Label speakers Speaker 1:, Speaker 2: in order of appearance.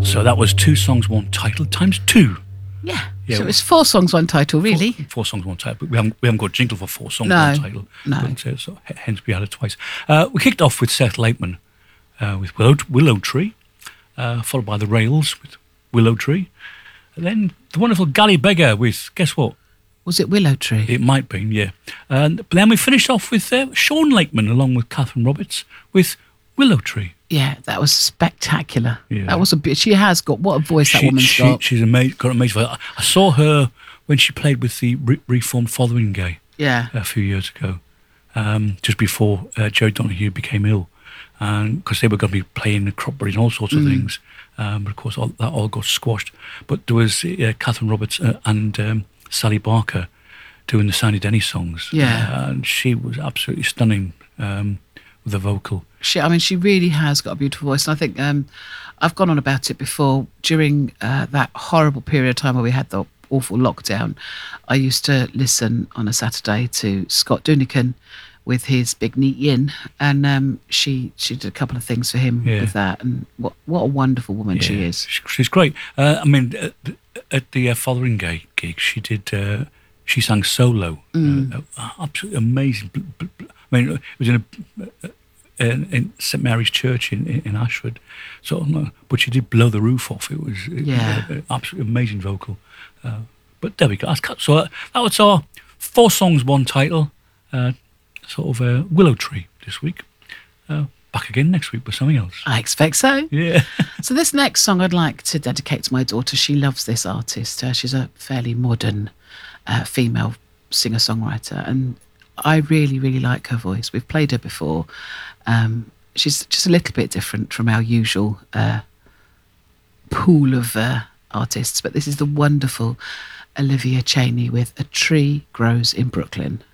Speaker 1: So that was 2 songs, 1 title times 2.
Speaker 2: Yeah.
Speaker 1: Yeah.
Speaker 2: So it's 4 songs, 1 title, really.
Speaker 1: 4 songs, 1 title. But we haven't got a jingle for 4 songs,
Speaker 2: No,
Speaker 1: 1 title.
Speaker 2: no.
Speaker 1: But, so hence we had it twice. We kicked off with Seth Lakeman with Willow Tree, followed by the Rails with Willow Tree, and then the wonderful Gally Beggar with, guess what?
Speaker 2: Was it Willow Tree?
Speaker 1: It might be, yeah. But then we finished off with Sean Lakeman along with Catherine Roberts with Willow Tree.
Speaker 2: Yeah, that was spectacular.
Speaker 1: Yeah.
Speaker 2: That was she has got, what a voice that woman's got.
Speaker 1: She's amazing, got an amazing voice. I saw her when she played with the Reformed Fotheringay a few years ago, just before Joe Donahue became ill, because they were going to be playing the Cropbury and all sorts of things. But of course, that all got squashed. But there was Catherine Roberts and Sally Barker doing the Sandy Denny songs.
Speaker 2: Yeah.
Speaker 1: And she was absolutely stunning with the vocal.
Speaker 2: She really has got a beautiful voice. And I think I've gone on about it before. During that horrible period of time where we had the awful lockdown, I used to listen on a Saturday to Scott Dunican with his Big Neat Yin, and she did a couple of things for him with that. And what a wonderful woman she is.
Speaker 1: She's great. I mean, at the Fotheringay gig, she sang solo. Absolutely amazing. I mean, it was in St Mary's Church in Ashford, but she did blow the roof off. It was an absolutely amazing vocal. But there we go. So that was our 4 songs, 1 title, sort of Willow Tree this week. Back again next week with something else.
Speaker 2: I expect so.
Speaker 1: Yeah.
Speaker 2: So this next song I'd like to dedicate to my daughter. She loves this artist. She's a fairly modern female singer-songwriter, and I really, really like her voice. We've played her before. She's just a little bit different from our usual pool of artists, but this is the wonderful Olivia Chaney with A Tree Grows in Brooklyn.